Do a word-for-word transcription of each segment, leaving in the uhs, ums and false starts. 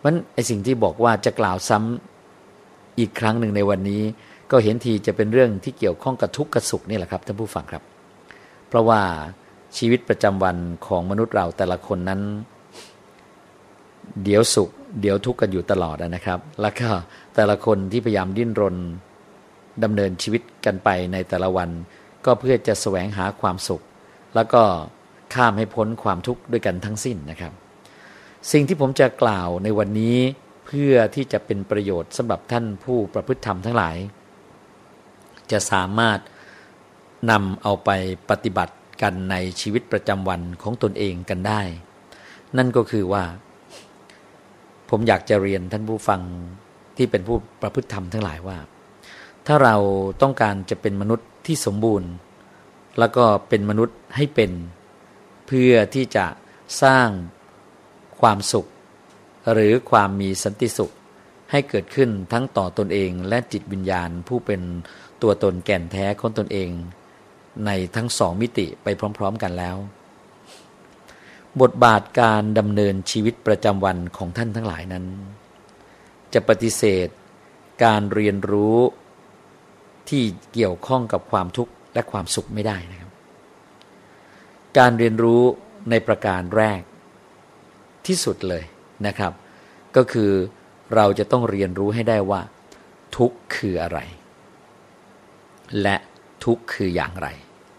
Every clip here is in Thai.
มันไอสิ่งที่บอกว่าจะกล่าวซ้ำอีกครั้งหนึ่งในวันนี้ก็เห็นทีจะเป็นเรื่องที่เกี่ยวข้องกับทุกข์กับสุขนี่แหละครับท่านผู้ฟังครับเพราะว่าชีวิตประจำวันของมนุษย์เราแต่ละคนนั้นเดี๋ยวสุขเดี๋ยวทุกข์กันอยู่ตลอดนะครับแล้วก็แต่ละคนที่พยายามดิ้นรนดำเนินชีวิตกันไปในแต่ละวันก็เพื่อจะแสวงหาความสุขแล้วก็ข้ามให้พ้นความทุกข์ด้วยกันทั้งสิ้นนะครับสิ่งที่ผมจะกล่าวในวันนี้เพื่อที่จะเป็นประโยชน์สำหรับท่านผู้ประพฤติธรรมทั้งหลายจะสามารถนำเอาไปปฏิบัติกันในชีวิตประจำวันของตนเองกันได้นั่นก็คือว่าผมอยากจะเรียนท่านผู้ฟังที่เป็นผู้ประพฤติธรรมทั้งหลายว่าถ้าเราต้องการจะเป็นมนุษย์ที่สมบูรณ์แล้วก็เป็นมนุษย์ให้เป็นเพื่อที่จะสร้างความสุขหรือความมีสันติสุขให้เกิดขึ้นทั้งต่อตนเองและจิตวิญญาณผู้เป็นตัวตนแก่นแท้ของตนเองในทั้งสองมิติไปพร้อมๆกันแล้วบทบาทการดำเนินชีวิตประจำวันของท่านทั้งหลายนั้นจะปฏิเสธการเรียนรู้ที่เกี่ยวข้องกับความทุกข์และความสุขไม่ได้นะครับการเรียนรู้ในประการแรกที่สุดเลยนะครับก็คือเราจะต้องเรียนรู้ให้ได้ว่าทุกข์คืออะไรและทุกข์คืออย่างไร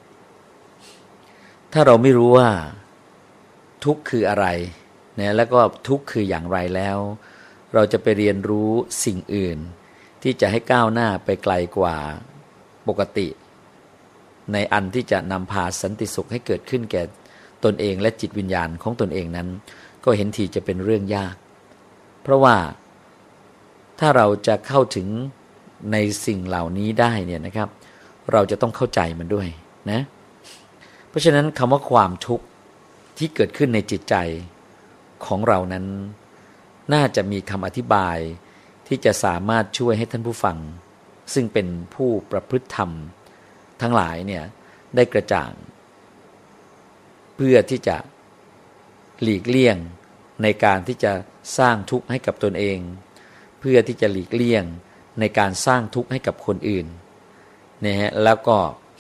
ถ้าเราไม่รู้ว่าทุกข์คืออะไรนะแล้วก็ทุกข์คืออย่างไรแล้วเราจะไปเรียนรู้สิ่งอื่นที่จะให้ก้าวหน้าไปไกลกว่าปกติในอันที่จะนำพาสันติสุขให้เกิดขึ้นแก่ตนเองและจิตวิญญาณของตนเองนั้นก็เห็นทีจะเป็นเรื่องยากเพราะว่าถ้าเราจะเข้าถึงในสิ่งเหล่านี้ได้เนี่ยนะครับเราจะต้องเข้าใจมันด้วยนะเพราะฉะนั้นคำว่าความทุกข์ที่เกิดขึ้นในจิตใจของเรานั้นน่าจะมีคำอธิบายที่จะสามารถช่วยให้ท่านผู้ฟังซึ่งเป็นผู้ประพฤติธรรมทั้งหลายเนี่ยได้กระจ่างเพื่อที่จะหลีกเลี่ยงในการที่จะสร้างทุกข์ให้กับตนเองเพื่อที่จะหลีกเลี่ยงในการสร้างทุกข์ให้กับคนอื่นนะฮะแล้วก็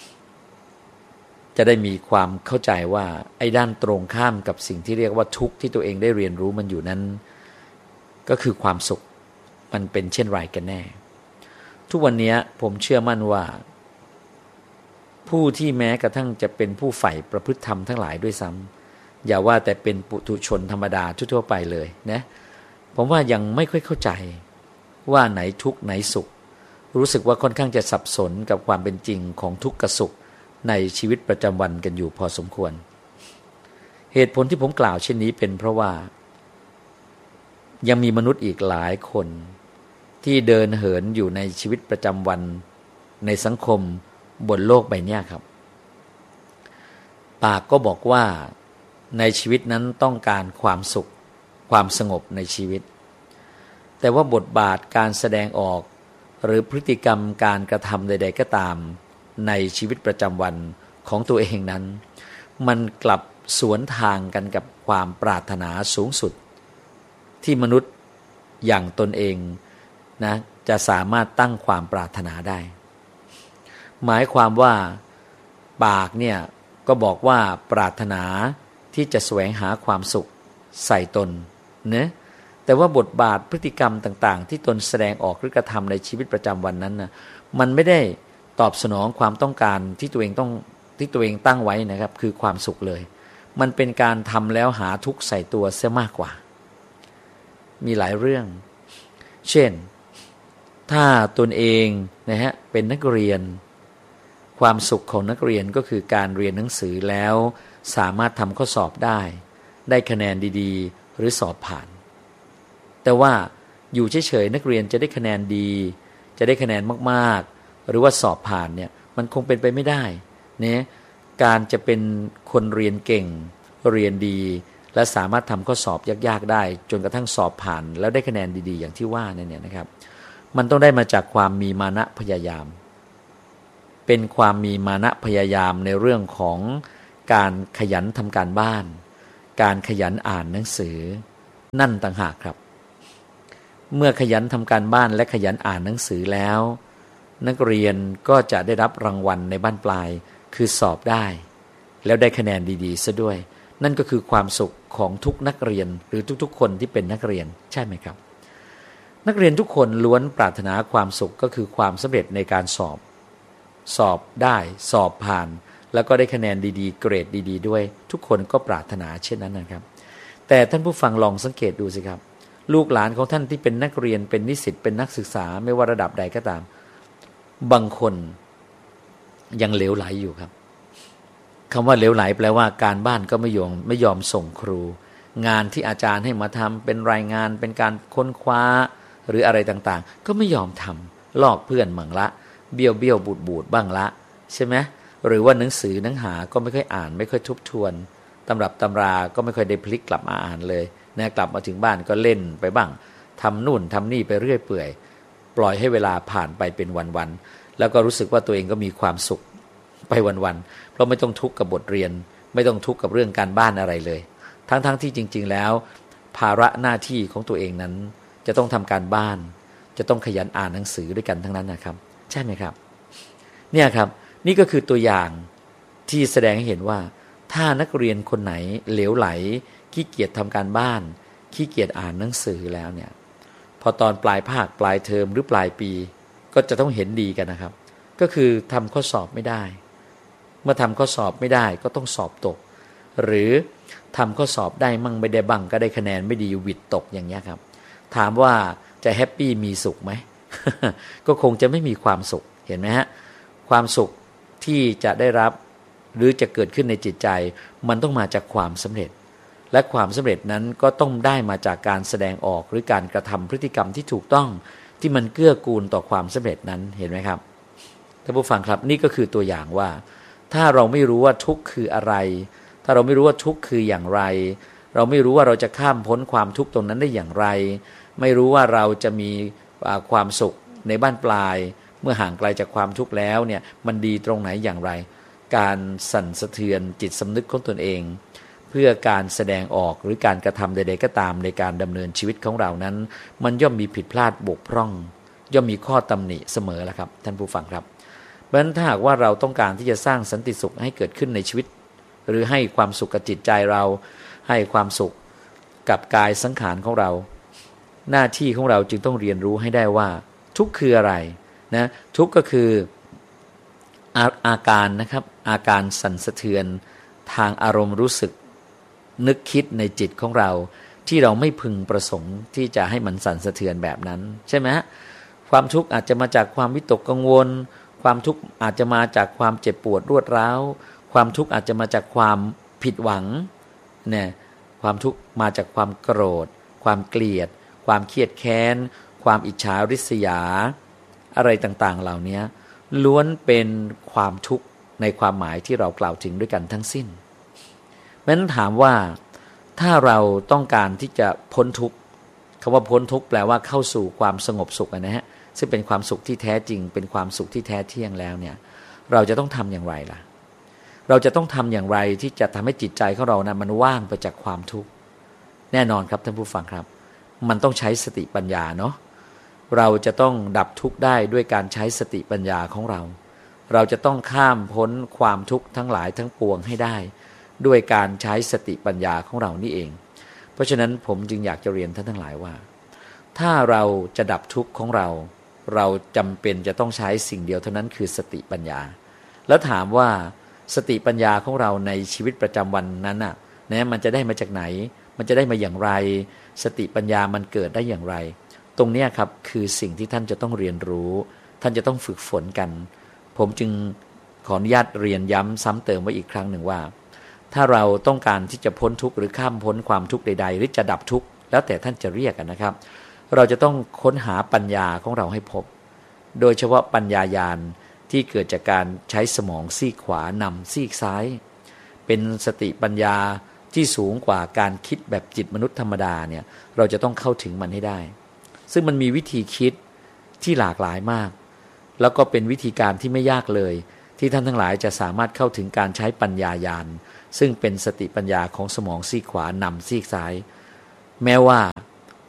จะได้มีความเข้าใจว่าไอ้ด้านตรงข้ามกับสิ่งที่เรียกว่าทุกข์ที่ตัวเองได้เรียนรู้มันอยู่นั้นก็คือความสุขมันเป็นเช่นไรกันแน่ทุกวันนี้ผมเชื่อมั่นว่าผู้ที่แม้กระทั่งจะเป็นผู้ใฝ่ประพฤติธรรมทั้งหลายด้วยซ้ำอย่าว่าแต่เป็นปุถุชนธรรมดาทั่วๆไปเลยนะผมว่ายังไม่ค่อยเข้าใจว่าไหนทุกข์ไหนสุขรู้สึกว่าค่อนข้างจะสับสนกับความเป็นจริงของทุกข์กับสุขในชีวิตประจำวันกันอยู่พอสมควรเหตุผลที่ผมกล่าวเช่นนี้เป็นเพราะว่ายังมีมนุษย์อีกหลายคนที่เดินเหินอยู่ในชีวิตประจำวันในสังคมบนโลกใบนี้ครับปากก็บอกว่าในชีวิตนั้นต้องการความสุขความสงบในชีวิตแต่ว่าบทบาทการแสดงออกหรือพฤติกรรมการกระทำใดๆก็ตามในชีวิตประจำวันของตัวเองนั้นมันกลับสวนทางกันกับความปรารถนาสูงสุดที่มนุษย์อย่างตนเองนะจะสามารถตั้งความปรารถนาได้หมายความว่าปากเนี่ยก็บอกว่าปรารถนาที่จะแสวงหาความสุขใส่ตนเนะแต่ว่าบทบาทพฤติกรรมต่างๆที่ตนแสดงออกหรือกระทำในชีวิตประจำวันนั้นนะมันไม่ได้ตอบสนองความต้องการที่ตัวเองต้องที่ตัวเองตั้งไว้นะครับคือความสุขเลยมันเป็นการทำแล้วหาทุกข์ใส่ตัวเสียมากกว่ามีหลายเรื่องเช่นถ้าตนเองนะฮะเป็นนักเรียนความสุขของนักเรียนก็คือการเรียนหนังสือแล้วสามารถทำข้อสอบได้ได้คะแนนดีๆหรือสอบผ่านแต่ว่าอยู่เฉยๆนักเรียนจะได้คะแนนดีจะได้คะแนนมากๆหรือว่าสอบผ่านเนี่ยมันคงเป็นไปไม่ได้เนี่ยการจะเป็นคนเรียนเก่งเรียนดีและสามารถทำข้อสอบยากๆได้จนกระทั่งสอบผ่านแล้วได้คะแนนดีๆอย่างที่ว่าเนี่ยนะครับมันต้องได้มาจากความมีมานะพยายามเป็นความมีมานะพยายามในเรื่องของการขยันทำการบ้านการขยันอ่านหนังสือนั่นต่างหากครับเมื่อขยันทำการบ้านและขยันอ่านหนังสือแล้วนักเรียนก็จะได้รับรางวัลในบั้นปลายคือสอบได้แล้วได้คะแนนดีๆซะด้วยนั่นก็คือความสุขของทุกนักเรียนหรือทุกๆคนที่เป็นนักเรียนใช่ไหมครับนักเรียนทุกคนล้วนปรารถนาความสุขก็คือความสำเร็จในการสอบสอบได้สอบผ่านแล้วก็ได้คะแนนดีๆเกรดดีๆด้วยทุกคนก็ปรารถนาเช่นนั้นนะครับแต่ท่านผู้ฟังลองสังเกตดูสิครับลูกหลานของท่านที่เป็นนักเรียนเป็นนิสิตเป็นนักศึกษาไม่ว่าระดับใดก็ตามบางคนยังเหลวไหลอยู่ครับคำว่าเหลวไหลแปลว่าการบ้านก็ไม่ยอมไม่ยอมส่งครูงานที่อาจารย์ให้มาทำเป็นรายงานเป็นการค้นคว้าหรืออะไรต่างๆก็ไม่ยอมทำลอกเพื่อนมั่งละเบี้ยวเบี้ยวบูดบูดบ้างละใช่ไหมหรือว่าหนังสือหนังหาก็ไม่ค่อยอ่านไม่ค่อยทบทวนตำรับตำราก็ไม่ค่อยได้พลิกกลับมาอ่านเลยนะกลับมาถึงบ้านก็เล่นไปบ้างทำนู่นทำนี่ไปเรื่อยเปื่อยปล่อยให้เวลาผ่านไปเป็นวันๆแล้วก็รู้สึกว่าตัวเองก็มีความสุขไปวันๆเพราะไม่ต้องทุกข์กับบทเรียนไม่ต้องทุกข์กับเรื่องการบ้านอะไรเลยทั้งๆ ที่จริงๆแล้วภาระหน้าที่ของตัวเองนั้นจะต้องทำการบ้านจะต้องขยันอ่านหนังสือด้วยกันทั้งนั้นนะครับใช่ไหมครับเนี่ยครับนี่ก็คือตัวอย่างที่แสดงให้เห็นว่าถ้านักเรียนคนไหนเหลวไหลขี้เกียจทำการบ้านขี้เกียจอ่านหนังสือแล้วเนี่ยพอตอนปลายภาคปลายเทอมหรือปลายปีก็จะต้องเห็นดีกันนะครับก็คือทำข้อสอบไม่ได้เมื่อทำข้อสอบไม่ได้ก็ต้องสอบตกหรือทำข้อสอบได้มั่งไม่ได้บ้างก็ได้คะแนนไม่ดีวิดตกอย่างเงี้ยครับถามว่าจะแฮปปี้มีสุขไหม ก็คงจะไม่มีความสุขเห็นไหมฮะความสุขที่จะได้รับหรือจะเกิดขึ้นในจิตใจมันต้องมาจากความสำเร็จและความสำเร็จนั้นก็ต้องได้มาจากการแสดงออกหรือการกระทำพฤติกรรมที่ถูกต้องที่มันเกื้อกูลต่อความสำเร็จนั้นเห็นไหมครับท่านผู้ฟังครับนี่ก็คือตัวอย่างว่าถ้าเราไม่รู้ว่าทุกข์คืออะไรถ้าเราไม่รู้ว่าทุกข์คืออย่างไรเราไม่รู้ว่าเราจะข้ามพ้นความทุกข์ตรงนั้นได้อย่างไรไม่รู้ว่าเราจะมีความสุขในบ้านปลายเมื่อห่างไกลจากความทุกข์แล้วเนี่ยมันดีตรงไหนอย่างไรการสั่นสะเทือนจิตสำนึกของตนเองเพื่อการแสดงออกหรือการกระทำใดๆก็ตามในการดำเนินชีวิตของเรานั้นมันย่อมมีผิดพลาดบกพร่องย่อมมีข้อตำหนิเสมอแหละครับท่านผู้ฟังครับเพราะฉะนั้นถ้าหากว่าเราต้องการที่จะสร้างสันติสุขให้เกิดขึ้นในชีวิตหรือให้ความสุขกับจิตใจเราให้ความสุขกับกายสังขารของเราหน้าที่ของเราจึงต้องเรียนรู้ให้ได้ว่าทุกข์คืออะไรนะทุกข์ก็คืออาอาการนะครับอาการสั่นสะเทือนทางอารมณ์รู้สึกนึกคิดในจิตของเราที่เราไม่พึงประสงค์ที่จะให้มันสั่นสะเทือนแบบนั้นใช่ไหมฮะความทุกข์อาจจะมาจากความวิตกกังวลความทุกข์อาจจะมาจากความเจ็บปวดรวดร้าวความทุกข์อาจจะมาจากความผิดหวังเนี่ยความทุกข์มาจากความโกรธความเกลียดความเครียดแค้นความอิจฉาริษยาอะไรต่างๆเหล่านี้ล้วนเป็นความทุกข์ในความหมายที่เรากล่าวถึงด้วยกันทั้งสิ้นเพราะฉะนั้นถามว่าถ้าเราต้องการที่จะพ้นทุกข์คำว่าพ้นทุกข์แปลว่าเข้าสู่ความสงบสุขนะฮะซึ่งเป็นความสุขที่แท้จริงเป็นความสุขที่แท้เที่ยงแล้วเนี่ยเราจะต้องทำอย่างไรล่ะเราจะต้องทำอย่างไรที่จะทำให้จิตใจของเรานะมันว่างไปจากความทุกข์แน่นอนครับท่านผู้ฟังครับมันต้องใช้สติปัญญาเนาะเราจะต้องดับทุกข์ได้ด้วยการใช้สติปัญญาของเราเราจะต้องข้ามพ้นความทุกข์ทั้งหลายทั้งปวงให้ได้ด้วยการใช้สติปัญญาของเรานี่เองเพราะฉะนั้นผมจึงอยากจะเรียนท่านทั้งหลายว่าถ้าเราจะดับทุกข์ของเราเราจำเป็นจะต้องใช้สิ่งเดียวเท่านั้นคือสติปัญญาแล้วถามว่าสติปัญญาของเราในชีวิตประจำวันนั้นน่ะนะมันจะได้มาจากไหนมันจะได้มาอย่างไรสติปัญญามันเกิดได้อย่างไรตรงนี้ครับคือสิ่งที่ท่านจะต้องเรียนรู้ท่านจะต้องฝึกฝนกันผมจึงขออนุญาตเรียนย้ำซ้ำเติมไว้อีกครั้งหนึ่งว่าถ้าเราต้องการที่จะพ้นทุกข์หรือข้ามพ้นความทุกข์ใดๆหรือจะดับทุกข์แล้วแต่ท่านจะเรียกกันนะครับเราจะต้องค้นหาปัญญาของเราให้พบโดยเฉพาะปัญญาญาณที่เกิดจากการใช้สมองซีกขวานำซีกซ้ายเป็นสติปัญญาที่สูงกว่าการคิดแบบจิตมนุษย์ธรรมดาเนี่ยเราจะต้องเข้าถึงมันให้ได้ซึ่งมันมีวิธีคิดที่หลากหลายมากแล้วก็เป็นวิธีการที่ไม่ยากเลยที่ท่านทั้งหลายจะสามารถเข้าถึงการใช้ปัญญาญาณซึ่งเป็นสติปัญญาของสมองซีกขวานำซีกซ้ายแม้ว่าผ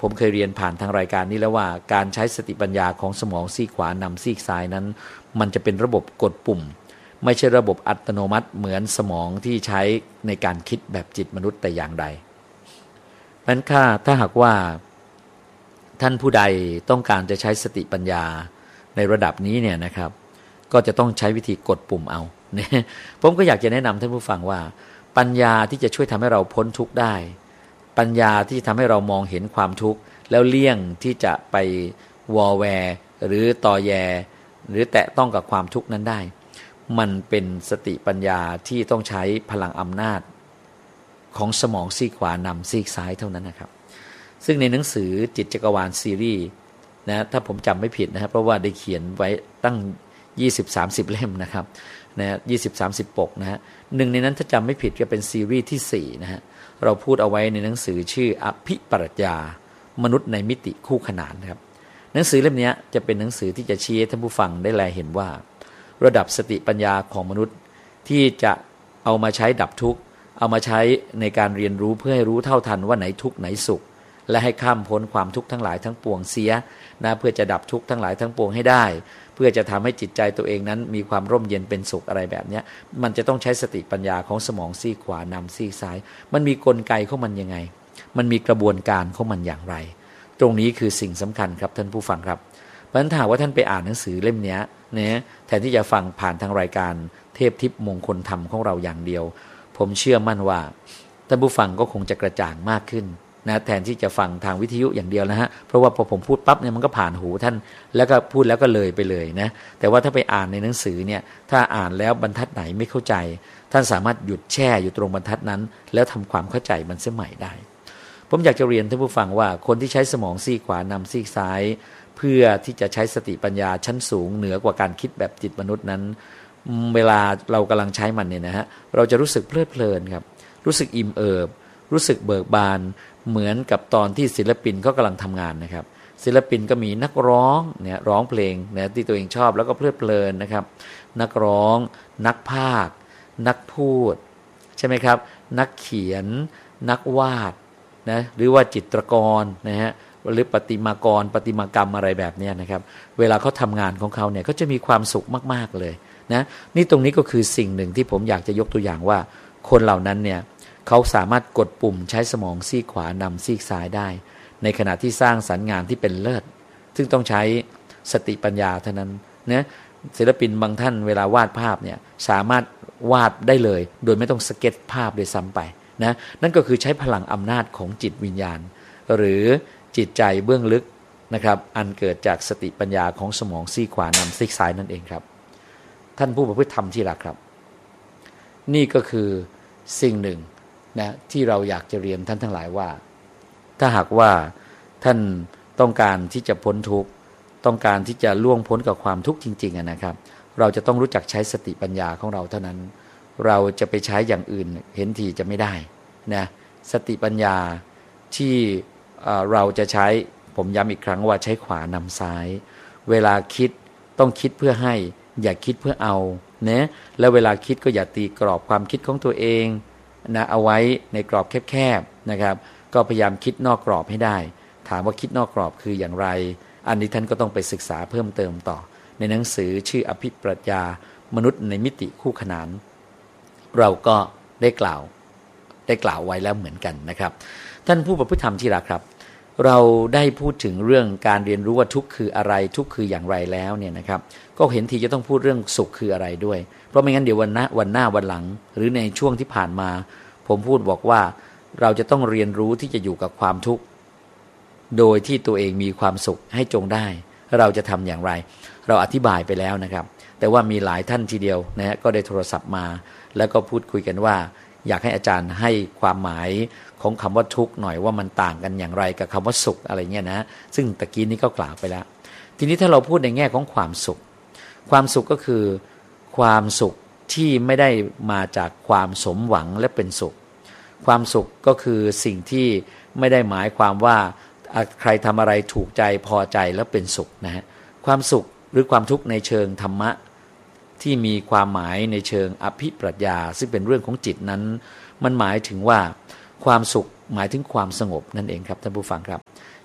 ผมเคยเรียนผ่านทางรายการนี้แล้วว่าการใช้สติปัญญาของสมองซีกขวานำซีกซ้ายนั้นมันจะเป็นระบบกดปุ่มไม่ใช่ระบบอัตโนมัติเหมือนสมองที่ใช้ในการคิดแบบจิตมนุษย์แต่อย่างใดนั้นถ้าถ้าหากว่าท่านผู้ใดต้องการจะใช้สติปัญญาในระดับนี้เนี่ยนะครับก็จะต้องใช้วิธีกดปุ่มเอาเนี่ยผมก็อยากจะแนะนำท่านผู้ฟังว่าปัญญาที่จะช่วยทำให้เราพ้นทุกข์ได้ปัญญาที่ทำให้เรามองเห็นความทุกข์แล้วเลี่ยงที่จะไปวอแวร์หรือตอแยหรือแตะต้องกับความทุกข์นั้นได้มันเป็นสติปัญญาที่ต้องใช้พลังอำนาจของสมองซีกขวานำซีกซ้ายเท่านั้นนะครับซึ่งในหนังสือจิตจักรวาลซีรีส์นะถ้าผมจำไม่ผิดนะครับเพราะว่าได้เขียนไว้ตั้ง ยี่สิบสามสิบ เล่มนะครับนะ ยี่สิบสามสิบ ปกนะฮะหนึ่งในนั้นถ้าจำไม่ผิดก็เป็นซีรีส์ที่สี่นะฮะเราพูดเอาไว้ในหนังสือชื่ออภิปรัชญามนุษย์ในมิติคู่ขนานครับหนังสือเล่มนี้จะเป็นหนังสือที่จะชี้ให้ท่านผู้ฟังได้แลเห็นว่าระดับสติปัญญาของมนุษย์ที่จะเอามาใช้ดับทุกข์เอามาใช้ในการเรียนรู้เพื่อให้รู้เท่าทันว่าไหนทุกข์ไหนสุขและให้ข้ามพ้นความทุกข์ทั้งหลายทั้งปวงเสียนะเพื่อจะดับทุกข์ทั้งหลายทั้งปวงให้ได้เพื่อจะทำให้จิตใจตัวเองนั้นมีความร่มเย็นเป็นสุขอะไรแบบนี้มันจะต้องใช้สติปัญญาของสมองซีกขวานำซีกซ้ายมันมีกลไกของมันยังไงมันมีกระบวนการของมันอย่างไรตรงนี้คือสิ่งสำคัญครับท่านผู้ฟังครับเพราะฉะนั้นถ้าว่าท่านไปอ่านหนังสือเล่มนี้เนี่ยแทนที่จะฟังผ่านทางรายการเทพทิพย์มงคลธรรมของเราอย่างเดียวผมเชื่อมั่นว่าท่านผู้ฟังก็คงจะกระจ่างมากขึ้นนะแทนที่จะฟังทางวิทยุอย่างเดียวนะฮะเพราะว่าพอผมพูดปั๊บเนี่ยมันก็ผ่านหูท่านแล้วก็พูดแล้วก็เลยไปเลยนะแต่ว่าถ้าไปอ่านในหนังสือเนี่ยถ้าอ่านแล้วบรรทัดไหนไม่เข้าใจท่านสามารถหยุดแช่อยู่ตรงบรรทัดนั้นแล้วทำความเข้าใจมันเสียใหม่ได้ผมอยากจะเรียนท่านผู้ฟังว่าคนที่ใช้สมองซีกขวานำซีกซ้ายเพื่อที่จะใช้สติปัญญาชั้นสูงเหนือกว่าการคิดแบบจิตมนุษย์นั้นเวลาเรากำลังใช้มันเนี่ยนะฮะเราจะรู้สึกเพลิดเพลินครับรู้สึกอิ่มเอิบรู้สึกเบิกบานเหมือนกับตอนที่ศิลปินเขากำลังทำงานนะครับศิลปินก็มีนักร้องเนี่ยร้องเพลงเนี่ยที่ตัวเองชอบแล้วก็เพลิดเพลินนะครับนักร้องนักพากย์นักพูดใช่ไหมครับนักเขียนนักวาดนะหรือว่าจิตรกรนะฮะหรือประติมากรประติมากรรมอะไรแบบนี้นะครับเวลาเขาทำงานของเขาเนี่ยก็จะมีความสุขมากๆเลยนะนี่ตรงนี้ก็คือสิ่งหนึ่งที่ผมอยากจะยกตัวอย่างว่าคนเหล่านั้นเนี่ยเขาสามารถกดปุ่มใช้สมองซีกขวานำซีกซ้ายได้ในขณะที่สร้างสรรค์งานที่เป็นเลิศซึ่งต้องใช้สติปัญญาเท่านั้นนะศิลปินบางท่านเวลาวาดภาพเนี่ยสามารถวาดได้เลยโดยไม่ต้องสเก็ตภาพโดยซ้ำไปนะนั่นก็คือใช้พลังอำนาจของจิตวิญญาณหรือจิตใจเบื้องลึกนะครับอันเกิดจากสติปัญญาของสมองซีกขวานำซีกซ้ายนั่นเองครับท่านผู้ประพฤติธรรมที่รักครับนี่ก็คือสิ่งหนึ่งนะที่เราอยากจะเรียนท่านทั้งหลายว่าถ้าหากว่าท่านต้องการที่จะพ้นทุกข์ต้องการที่จะล่วงพ้นกับความทุกข์จริงๆนะครับเราจะต้องรู้จักใช้สติปัญญาของเราเท่านั้นเราจะไปใช้อย่างอื่นเห็นทีจะไม่ได้นะสติปัญญาที่เราจะใช้ผมย้ำอีกครั้งว่าใช้ขวานำซ้ายเวลาคิดต้องคิดเพื่อให้อย่าคิดเพื่อเอานะแล้วเวลาคิดก็อย่าตีกรอบความคิดของตัวเองนะเอาไว้ในกรอบแคบๆนะครับก็พยายามคิดนอกกรอบให้ได้ถามว่าคิดนอกกรอบคืออย่างไรอันนี้ท่านก็ต้องไปศึกษาเพิ่มเติมต่อในหนังสือชื่ออภิปรัชญามนุษย์ในมิติคู่ขนานเราก็ได้กล่าวได้กล่าวไว้แล้วเหมือนกันนะครับท่านผู้ประพฤติธรรมที่รักครับเราได้พูดถึงเรื่องการเรียนรู้ว่าทุกข์คืออะไรทุกข์คืออย่างไรแล้วเนี่ยนะครับก็เห็นทีจะต้องพูดเรื่องสุขคืออะไรด้วยเพราะไม่งั้นเดี๋ยววันหน้าวันหน้าวันหลังหรือในช่วงที่ผ่านมาผมพูดบอกว่าเราจะต้องเรียนรู้ที่จะอยู่กับความทุกข์โดยที่ตัวเองมีความสุขให้จงได้เราจะทำอย่างไรเราอธิบายไปแล้วนะครับแต่ว่ามีหลายท่านทีเดียวนะฮะก็ได้โทรศัพท์มาแล้วก็พูดคุยกันว่าอยากให้อาจารย์ให้ความหมายของคำว่าทุกข์หน่อยว่ามันต่างกันอย่างไรกับคำว่าสุขอะไรเงี้ยนะซึ่งตะกี้นี้ก็กล่าวไปแล้วทีนี้ถ้าเราพูดในแง่ของความสุขความสุขก็คือความสุขที่ไม่ได้มาจากความสมหวังและเป็นสุขความสุขก็คือสิ่งที่ไม่ได้หมายความว่าใครทำอะไรถูกใจพอใจแล้วเป็นสุขนะฮะความสุขหรือความทุกข์ในเชิงธรรมะที่มีความหมายในเชิงอภิปรัชญาซึ่งเป็นเรื่องของจิตนั้นมันหมายถึงว่าความสุขหมายถึงความสงบนั่นเองครับท่านผู้ฟังครับ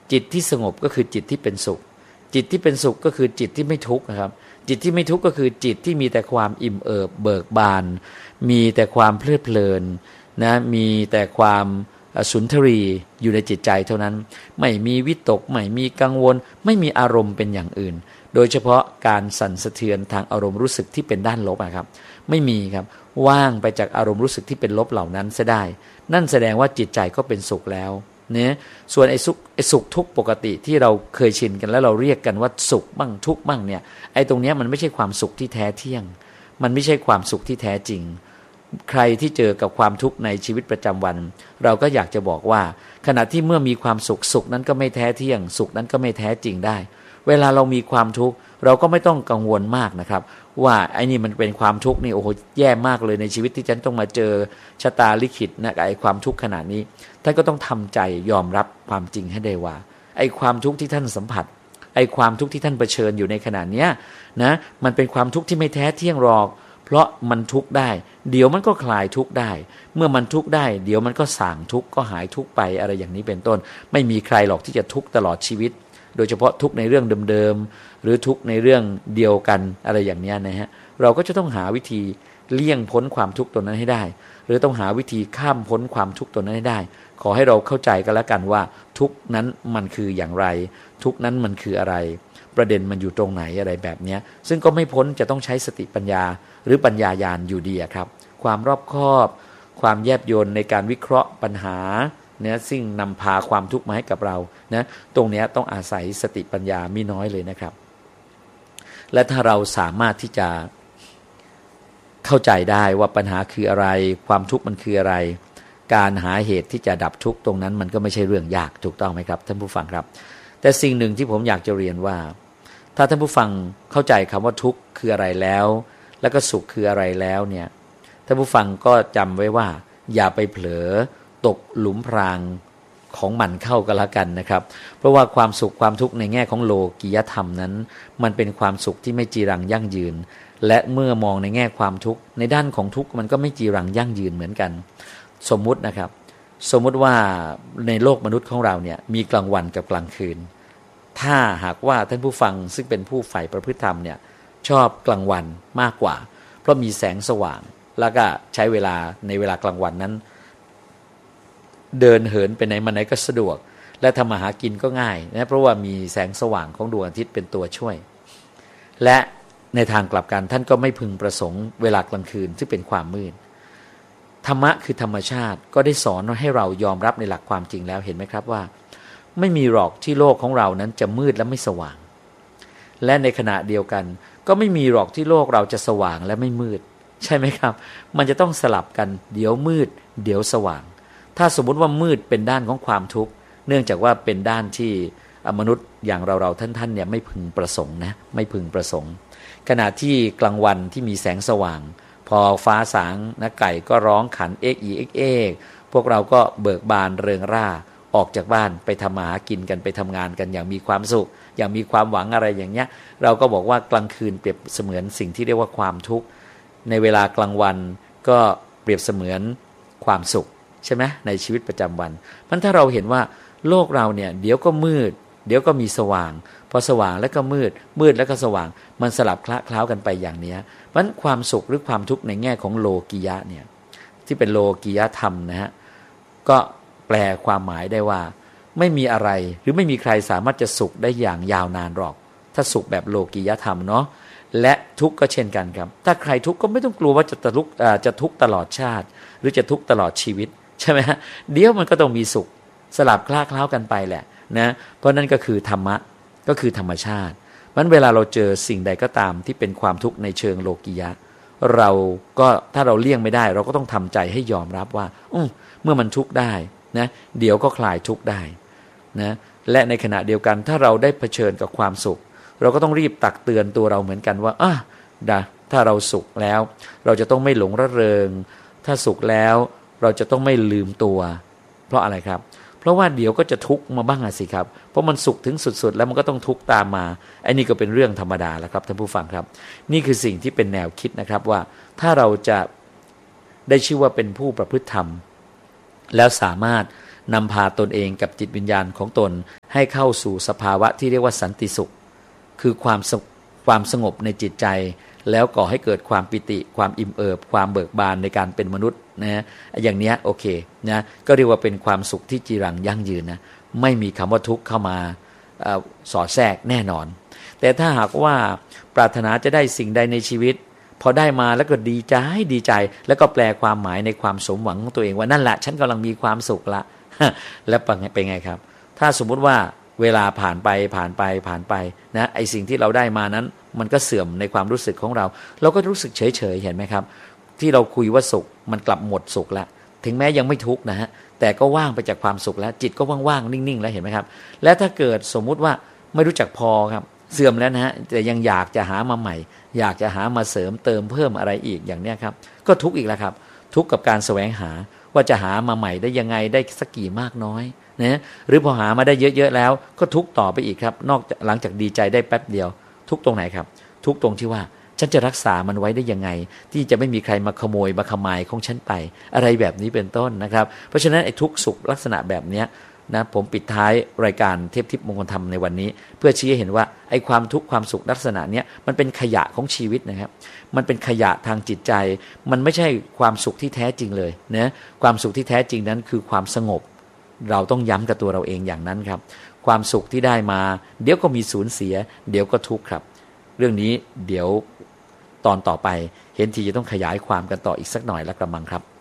จิตที่สงบก็คือจิตที่เป็นสุขจิตที่เป็นสุขก็คือจิตที่ไม่ทุกข์นะครับจิตที่ไม่ทุกข์ก็คือจิตที่มีแต่ความอิ่มเอิบเบิกบานมีแต่ความเพลิดเพลินนะมีแต่ความสุนทรีอยู่ในจิตใจเท่านั้นไม่มีวิตกไม่มีกังวลไม่มีอารมณ์เป็นอย่างอื่นโดยเฉพาะการสั่นสะเทือนทางอารมณ์รู้สึกที่เป็นด้านลบนะครับไม่มีครับว่างไปจากอารมณ์รู้สึกที่เป็นลบเหล่านั้นซะได้นั่นแสดงว่าจิตใจก็เป็นสุขแล้วเนี่ยส่วนไอ้สุขไอ้สุขทุกข์ปกติที่เราเคยชินกันแล้วเราเรียกกันว่าสุขบ้างทุกข์บ้างเนี่ยไอ้ตรงเนี้ยมันไม่ใช่ความสุขที่แท้เที่ยงมันไม่ใช่ความสุขที่แท้จริงใครที่เจอกับความทุกข์ในชีวิตประจำวันเราก็อยากจะบอกว่าขณะที่เมื่อมีความสุขสุขนั้นก็ไม่แท้เที่ยงสุขนั้นก็ไม่แท้จริงได้เวลาเรามีความทุกข์เราก็ไม่ต้องกังวลมากนะครับว่าไอ้นี่มันเป็นความทุกข์นี่โอ้โหแย่มากเลยในชีวิตที่ฉันต้องมาเจอชะตาลิขิตนะไอ้ความทุกข์ขนาดนี้ท่านก็ต้องทำใจยอมรับความจริงให้ได้ว่าไอ้ความทุกข์ที่ท่านสัมผัสไอ้ความทุกข์ที่ท่านเผชิญอยู่ในขณะนี้นะมันเป็นความทุกข์ที่ไม่แท้เที่ยงหรอกเพราะมันทุกข์ได้เดี๋ยวมันก็คลายทุกข์ได้เมื่อมันทุกข์ได้เดี๋ยวมันก็ส่างทุกข์ก็หายทุกข์ไปอะไรอย่างนี้เป็นต้นไม่มีใครหรอกที่จะทุกข์ตลอดชีวิตโดยเฉพาะทุกข์ในเรื่องเดิมๆหรือทุกข์ในเรื่องเดียวกันอะไรอย่างนี้นะฮะเราก็จะต้องหาวิธีเลี่ยงพ้นความทุกข์ตัวนั้นให้ได้หรือต้องหาวิธีข้ามพ้นความทุกข์ตัวนั้นให้ได้ขอให้เราเข้าใจกันแล้วกันว่าทุกข์นั้นมันคืออย่างไรทุกข์นั้นมันคืออะไรประเด็นมันอยู่ตรงไหนอะไรแบบนี้ซึ่งก็ไม่พ้นจะต้องใช้สติปัญญาหรือปัญญาญาณอยู่ดีครับความรอบคอบความแยบยลในการวิเคราะห์ปัญหาเนี่ยซึ่งนำพาความทุกข์มาให้กับเรานะตรงนี้ต้องอาศัยสติปัญญาไม่น้อยเลยนะครับและถ้าเราสามารถที่จะเข้าใจได้ว่าปัญหาคืออะไรความทุกข์มันคืออะไรการหาเหตุที่จะดับทุกข์ตรงนั้นมันก็ไม่ใช่เรื่องยากถูกต้องไหมครับท่านผู้ฟังครับแต่สิ่งหนึ่งที่ผมอยากจะเรียนว่าถ้าท่านผู้ฟังเข้าใจคำว่าทุกข์คืออะไรแล้วแล้วก็สุขคืออะไรแล้วเนี่ยท่านผู้ฟังก็จำไว้ว่าอย่าไปเผลอตกหลุมพรางของมันเข้ากันละกันนะครับเพราะว่าความสุขความทุกข์ในแง่ของโลกียธรรมนั้นมันเป็นความสุขที่ไม่จีรังยั่งยืนและเมื่อมองในแง่ความทุกข์ในด้านของทุกข์มันก็ไม่จีรังยั่งยืนเหมือนกันสมมุตินะครับสมมุติว่าในโลกมนุษย์ของเราเนี่ยมีกลางวันกับกลางคืนถ้าหากว่าท่านผู้ฟังซึ่งเป็นผู้ใฝ่ประพฤติธรรมเนี่ยชอบกลางวันมากกว่าเพราะมีแสงสว่างแล้วก็ใช้เวลาในเวลากลางวันนั้นเดินเหินไปไหนมาไหนก็สะดวกและทำมาหากินก็ง่ายนะเพราะว่ามีแสงสว่างของดวงอาทิตย์เป็นตัวช่วยและในทางกลับกันท่านก็ไม่พึงประสงค์เวลากลางคืนซึ่งเป็นความมืดธรรมะคือธรรมชาติก็ได้สอนให้เรายอมรับในหลักความจริงแล้วเห็นไหมครับว่าไม่มีหรอกที่โลกของเรานั้นจะมืดและไม่สว่างและในขณะเดียวกันก็ไม่มีหรอกที่โลกเราจะสว่างและไม่มืดใช่ไหมครับมันจะต้องสลับกันเดี๋ยวมืดเดี๋ยวสว่างถ้าสมมุติว่ามืดเป็นด้านของความทุกข์เนื่องจากว่าเป็นด้านที่มนุษย์อย่างเราๆท่านๆเนี่ยไม่พึงประสงค์นะไม่พึงประสงค์ขณะที่กลางวันที่มีแสงสว่างพอฟ้าสางนะไก่ก็ร้องขันเอ็กอีเอ็กเอกพวกเราก็เบิกบานเริงร่าออกจากบ้านไปทำมาหากินกันไปทำงานกันอย่างมีความสุขอย่างมีความหวังอะไรอย่างเงี้ยเราก็บอกว่ากลางคืนเปรียบเสมือนสิ่งที่เรียกว่าความทุกข์ในเวลากลางวันก็เปรียบเสมือนความสุขใช่ไหมในชีวิตประจำวันเพราะถ้าเราเห็นว่าโลกเราเนี่ยเดี๋ยวก็มืดเดี๋ยวก็มีสว่างพอสว่างแล้วก็มืดมืดแล้วก็สว่างมันสลับคละเคล้ากันไปอย่างนี้เพราะฉะนั้นความสุขหรือความทุกข์ในแง่ของโลกียะเนี่ยที่เป็นโลกียธรรมนะฮะก็แปลความหมายได้ว่าไม่มีอะไรหรือไม่มีใครสามารถจะสุขได้อย่างยาวนานหรอกถ้าสุขแบบโลกียธรรมเนาะและทุกข์ก็เช่นกันครับถ้าใครทุกข์ก็ไม่ต้องกลัวว่าจะทุกข์จะทุกข์ตลอดชาติหรือจะทุกข์ตลอดชีวิตใช่ไหมฮะเดี๋ยวมันก็ต้องมีสุขสลับคล้าเคล้ากันไปแหละนะเพราะนั่นก็คือธรรมะก็คือธรรมชาติเพราะฉะนั้นเวลาเราเจอสิ่งใดก็ตามที่เป็นความทุกข์ในเชิงโลกียะเราก็ถ้าเราเลี่ยงไม่ได้เราก็ต้องทำใจให้ยอมรับว่าอือเมื่อมันทุกข์ได้นะเดี๋ยวก็คลายทุกข์ได้นะและในขณะเดียวกันถ้าเราได้เผชิญกับความสุขเราก็ต้องรีบตักเตือนตัวเราเหมือนกันว่าอ่ะดะถ้าเราสุขแล้วเราจะต้องไม่หลงระเริงถ้าสุขแล้วเราจะต้องไม่ลืมตัวเพราะอะไรครับเพราะว่าเดี๋ยวก็จะทุกข์มาบ้างสิครับเพราะมันสุขถึงสุดๆแล้วมันก็ต้องทุกข์ตามมาไอ้นี่ก็เป็นเรื่องธรรมดาแล้วครับท่านผู้ฟังครับนี่คือสิ่งที่เป็นแนวคิดนะครับว่าถ้าเราจะได้ชื่อว่าเป็นผู้ประพฤติธรรมแล้วสามารถนำพาตนเองกับจิตวิญญาณของตนให้เข้าสู่สภาวะที่เรียกว่าสันติสุขคือความความสงบในจิตใจแล้วก่อให้เกิดความปิติความอิ่มเอิบความเบิกบานในการเป็นมนุษย์นะอย่างเนี้ยโอเคนะก็เรียกว่าเป็นความสุขที่จีรังยั่งยืนนะไม่มีคำว่าทุกข์เข้ามาสอดแทรกแน่นอนแต่ถ้าหากว่าปรารถนาจะได้สิ่งใดในชีวิตพอได้มาแล้วก็ดีใจดีใจแล้วก็แปลความหมายในความสมหวังของตัวเองว่านั่นแหละฉันกำลังมีความสุขละ แล้วเป็นไงครับถ้าสมมุติว่าเวลาผ่านไปผ่านไปผ่านไปนะไอสิ่งที่เราได้มานั้นมันก็เสื่อมในความรู้สึกของเราเราก็รู้สึกเฉยเฉยเห็นไหมครับที่เราคุยว่าสุขมันกลับหมดสุขละถึงแม้ยังไม่ทุกข์นะฮะแต่ก็ว่างไปจากความสุขแล้วจิตก็ว่างๆนิ่งๆแล้วเห็นไหมครับและถ้าเกิดสมมุติว่าไม่รู้จักพอครับเสื่อมแล้วนะฮะแต่ยังอยากจะหามาใหม่อยากจะหามาเสริมเติมเพิ่มอะไรอีกอย่างเนี้ยครับก็ทุกข์อีกแล้วครับทุกข์กับการแสวงหาว่าจะหามาใหม่ได้ยังไงได้สักกี่มากน้อยนะหรือพอหามาได้เยอะๆแล้วก็ทุกข์ต่อไปอีกครับนอกจากหลังจากดีใจได้แป๊บเดียวทุกข์ตรงไหนครับทุกข์ตรงที่ว่าฉันจะรักษามันไว้ได้ยังไงที่จะไม่มีใครมาขโมยมาขมายของฉันไปอะไรแบบนี้เป็นต้นนะครับเพราะฉะนั้นไอ้ทุกข์สุขลักษณะแบบนี้นะผมปิดท้ายรายการเทพทิพย์มงคลธรรมในวันนี้เพื่อชี้ให้เห็นว่าไอ้ความทุกข์ความสุขลักษณะนี้มันเป็นขยะของชีวิตนะครับมันเป็นขยะทางจิตใจมันไม่ใช่ความสุขที่แท้จริงเลยนะความสุขที่แท้จริงนั้นคือความสงบเราต้องย้ำกับตัวเราเองอย่างนั้นครับความสุขที่ได้มาเดี๋ยวก็มีสูญเสียเดี๋ยวก็ทุกข์ครับเรื่องนี้เดี๋ยวตอนต่อไปเห็นทีจะต้องขยายความกันต่ออีกสักหน่อยละกระมังครับ